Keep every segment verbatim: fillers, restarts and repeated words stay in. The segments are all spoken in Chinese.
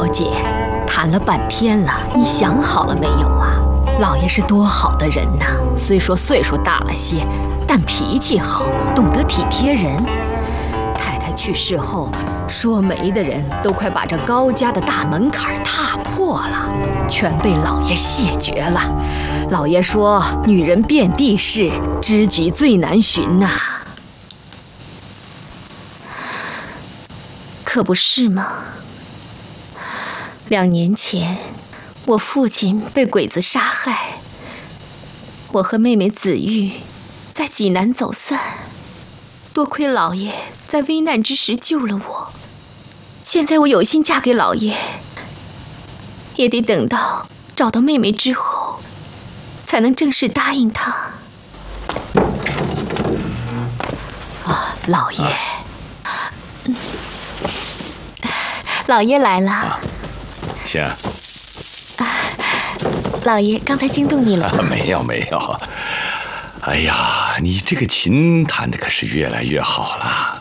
小姐，谈了半天了，你想好了没有啊？老爷是多好的人呐，虽说岁数大了些，但脾气好，懂得体贴人。太太去世后，说媒的人都快把这高家的大门槛踏破了，全被老爷谢绝了。老爷说，女人遍地是，知己最难寻呐、啊。可不是吗？两年前，我父亲被鬼子杀害，我和妹妹子玉在济南走散，多亏老爷在危难之时救了我。现在我有心嫁给老爷，也得等到找到妹妹之后，才能正式答应他。啊，老爷，啊嗯、老爷来了。啊行。 啊，老爷，刚才惊动你了吗？ 没有没有。哎呀，你这个琴弹的可是越来越好了。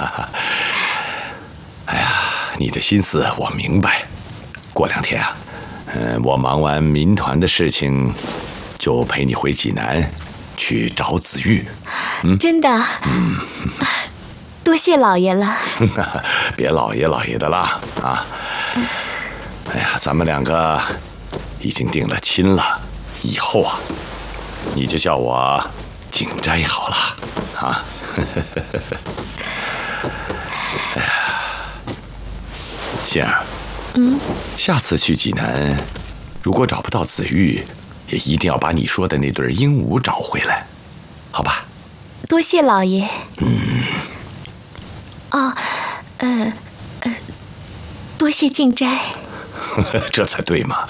哎呀，你的心思我明白。过两天啊，嗯，我忙完民团的事情，就陪你回济南去找子玉。 嗯，真的？嗯，多谢老爷了。 别老爷老爷的啦啊！哎呀，咱们两个已经定了亲了，以后啊，你就叫我景斋好了啊。哎呀，杏儿， 嗯， 下次去济南，如果找不到子玉，也一定要把你说的那对鹦鹉找回来，好吧？ 多谢老爷。 嗯。 哦，呃，呃，多谢静斋。 这才对嘛。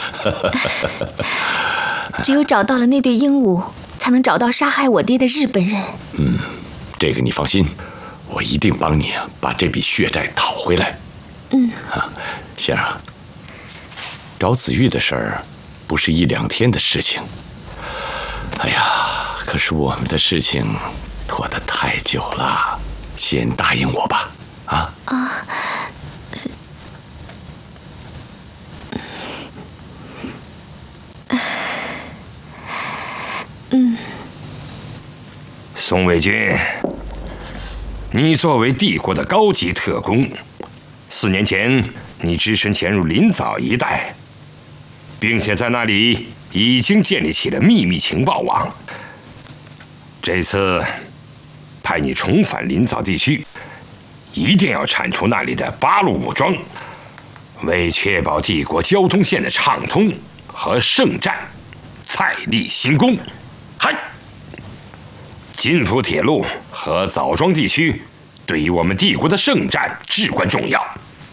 只有找到了那对鹦鹉，才能找到杀害我爹的日本人。 嗯，这个你放心，我一定帮你把这笔血债讨回来。 嗯， 啊，杏儿啊，找子玉的事儿不是一两天的事情。哎呀，可是我们的事情拖得太久了，先答应我吧，啊？ 啊。嗯， 宋卫军，你作为帝国的高级特工，四年前你只身潜入临枣一带，并且在那里已经建立起了秘密情报网。这次派你重返临枣地区，一定要铲除那里的八路武装，为确保帝国交通线的畅通和圣战，再立新功。嗨！金浦铁路和枣庄地区对于我们帝国的圣战至关重要。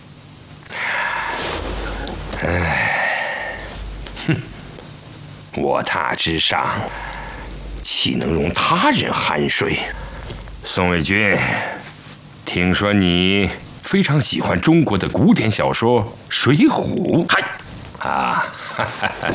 唉，哼，卧榻之上，岂能容他人酣睡？宋卫军，听说你非常喜欢中国的古典小说《水浒》。嗨，啊，哈哈哈，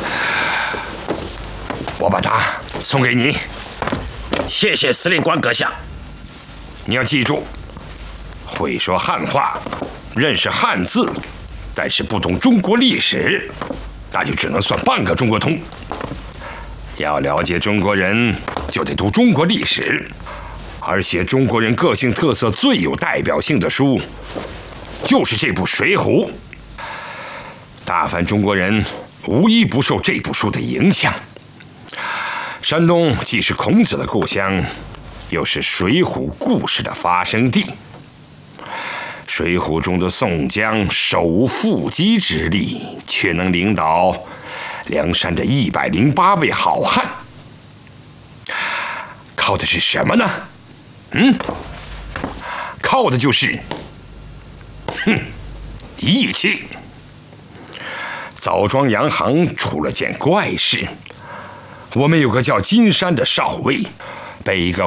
我把它送给你。 谢谢司令官阁下。 你要记住，会说汉话，认识汉字，但是不懂中国历史，那就只能算半个中国通。要了解中国人，就得读中国历史，而写中国人个性特色最有代表性的书，就是这部《水浒》。大凡中国人，无一不受这部书的影响。山东既是孔子的故乡，又是《水浒》故事的发生地。《水浒》中的宋江手腹肌之力，却能领导梁山的一百零八位好汉，靠的是什么呢？嗯，靠的就是，哼，义气。枣庄洋行出了件怪事。我们有个叫金山的少尉，被一个